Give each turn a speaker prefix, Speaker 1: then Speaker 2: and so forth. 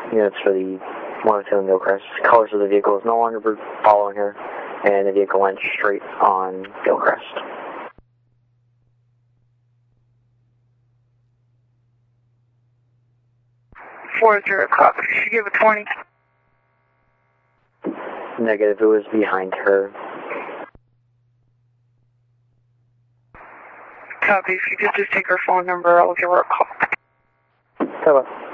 Speaker 1: units for the 102 and Gilchrist. Colors of the vehicle is no longer following her, and the vehicle went straight on Gilchrist.
Speaker 2: 40 copy. She gave a 20.
Speaker 1: Negative, it was behind her.
Speaker 2: Copy. If you could just take her phone number, I'll give her a call.
Speaker 1: Hello.